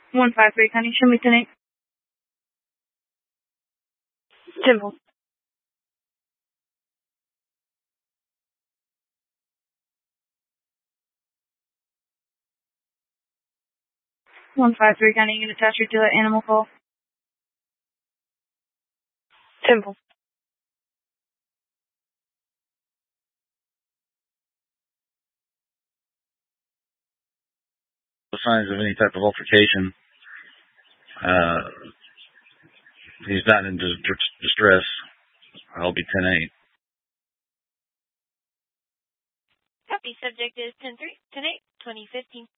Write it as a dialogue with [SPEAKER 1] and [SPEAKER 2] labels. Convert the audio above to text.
[SPEAKER 1] 153, Connie. Show me 10-8. Temple. 153, Connie. You can attach her to that animal call. Temple.
[SPEAKER 2] Signs of any type of altercation. He's not in distress. I'll be 10-8.
[SPEAKER 3] Copy. Subject is 10-3, 10-8, 2015.